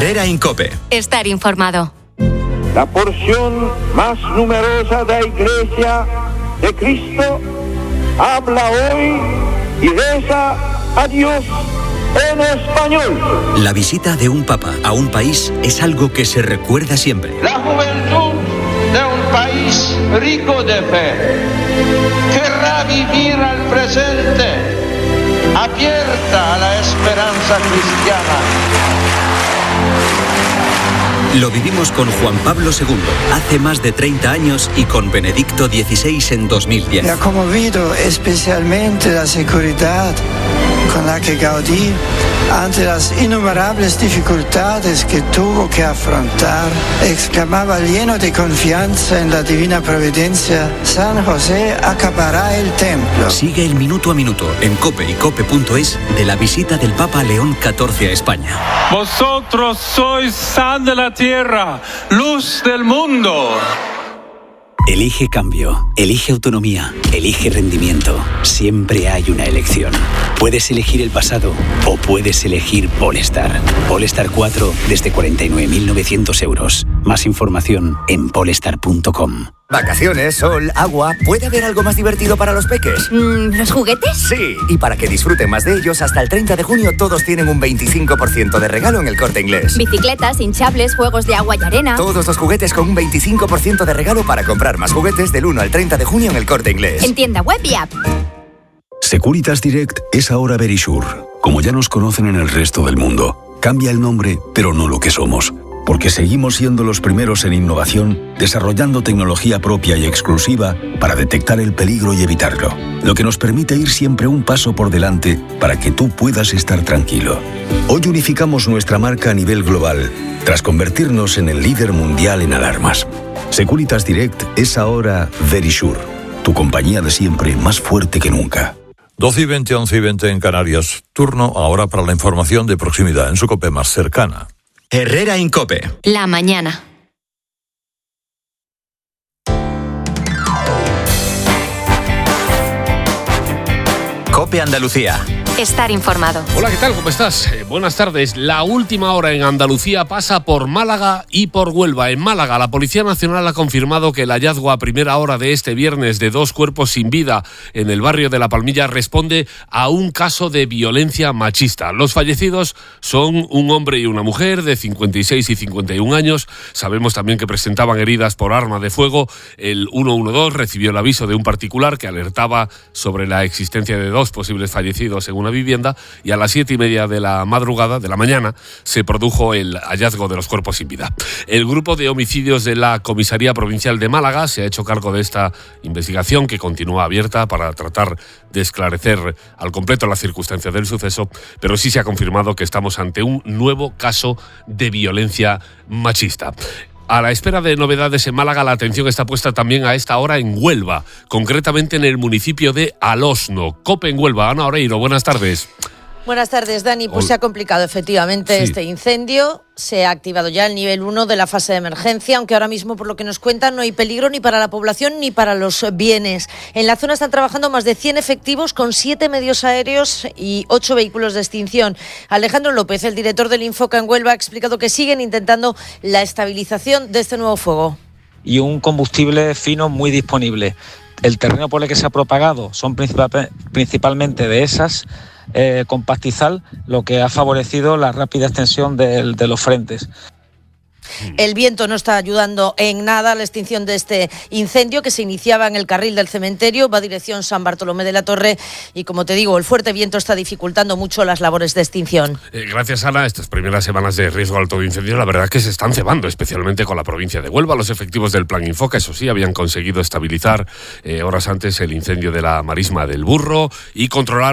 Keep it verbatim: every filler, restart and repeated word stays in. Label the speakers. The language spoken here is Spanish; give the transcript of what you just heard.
Speaker 1: Herrera Incope.
Speaker 2: Estar informado.
Speaker 3: La porción más numerosa de la Iglesia de Cristo habla hoy y reza a Dios en español.
Speaker 1: La visita de un papa a un país es algo que se recuerda siempre.
Speaker 4: La juventud de un país rico de fe querrá vivir al presente, abierta a la esperanza cristiana.
Speaker 1: Lo vivimos con Juan Pablo segundo hace más de treinta años y con Benedicto dieciséis en dos mil diez.
Speaker 5: Me ha conmovido especialmente la seguridad con la que Gaudí, ante las innumerables dificultades que tuvo que afrontar, exclamaba lleno de confianza en la divina providencia: San José acabará el templo.
Speaker 1: Sigue el minuto a minuto en cope y cope punto es de la visita del Papa León catorce a España.
Speaker 6: Vosotros sois sal de la tierra, luz del mundo.
Speaker 7: Elige cambio, elige autonomía, elige rendimiento. Siempre hay una elección. Puedes elegir el pasado o puedes elegir Polestar. Polestar cuatro desde cuarenta y nueve mil novecientos euros. Más información en polestar punto com.
Speaker 8: Vacaciones, sol, agua. ¿Puede haber algo más divertido para los peques?
Speaker 2: Mm, ¿Los juguetes?
Speaker 8: Sí, y para que disfruten más de ellos, hasta el treinta de junio todos tienen un veinticinco por ciento de regalo en El Corte Inglés.
Speaker 2: Bicicletas, hinchables, juegos de agua y arena.
Speaker 8: Todos los juguetes con un veinticinco por ciento de regalo para comprar más juguetes del uno al treinta de junio en El Corte Inglés.
Speaker 2: En tienda web y app.
Speaker 9: Securitas Direct es ahora Verisure, como ya nos conocen en el resto del mundo. Cambia el nombre, pero no lo que somos. Porque seguimos siendo los primeros en innovación, desarrollando tecnología propia y exclusiva para detectar el peligro y evitarlo, lo que nos permite ir siempre un paso por delante para que tú puedas estar tranquilo. Hoy unificamos nuestra marca a nivel global, tras convertirnos en el líder mundial en alarmas. Securitas Direct es ahora Verisure, tu compañía de siempre más fuerte que nunca.
Speaker 10: doce y veinte, once y veinte en Canarias. Turno ahora para la información de proximidad en su COPE más cercana.
Speaker 1: Herrera Incope.
Speaker 2: La mañana.
Speaker 1: COPE Andalucía.
Speaker 2: Estar informado.
Speaker 11: Hola, ¿qué tal? ¿Cómo estás? Eh, buenas tardes. La última hora en Andalucía pasa por Málaga y por Huelva. En Málaga, la Policía Nacional ha confirmado que el hallazgo a primera hora de este viernes de dos cuerpos sin vida en el barrio de La Palmilla responde a un caso de violencia machista. Los fallecidos son un hombre y una mujer de cincuenta y seis y cincuenta y un años. Sabemos también que presentaban heridas por arma de fuego. El ciento doce recibió el aviso de un particular que alertaba sobre la existencia de dos posibles fallecidos en una vivienda, y a las siete y media de la madrugada, de la mañana, se produjo el hallazgo de los cuerpos sin vida. El grupo de homicidios de la Comisaría Provincial de Málaga se ha hecho cargo de esta investigación, que continúa abierta para tratar de esclarecer al completo las circunstancias del suceso, pero sí se ha confirmado que estamos ante un nuevo caso de violencia machista. A la espera de novedades en Málaga, la atención está puesta también a esta hora en Huelva, concretamente en el municipio de Alosno. COPE en Huelva. Ana Oreiro, buenas tardes.
Speaker 12: Buenas tardes, Dani. Pues se ha complicado efectivamente sí. este incendio. Se ha activado ya el nivel uno de la fase de emergencia, aunque ahora mismo, por lo que nos cuentan, no hay peligro ni para la población ni para los bienes. En la zona están trabajando más de cien efectivos con siete medios aéreos y ocho vehículos de extinción. Alejandro López, el director del Infoca en Huelva, ha explicado que siguen intentando la estabilización de este nuevo fuego.
Speaker 13: Y un combustible fino muy disponible. El terreno por el que se ha propagado son principal, principalmente de esas Eh, con pastizal, lo que ha favorecido la rápida extensión de, de los frentes.
Speaker 12: El viento no está ayudando en nada a la extinción de este incendio, que se iniciaba en el carril del cementerio, va dirección San Bartolomé de la Torre, y como te digo, el fuerte viento está dificultando mucho las labores de extinción.
Speaker 11: Eh, gracias, Ana. Estas primeras semanas de riesgo alto de incendio, la verdad es que se están cebando, especialmente con la provincia de Huelva. Los efectivos del Plan Infoca, eso sí, habían conseguido estabilizar eh, horas antes el incendio de la marisma del Burro y controlar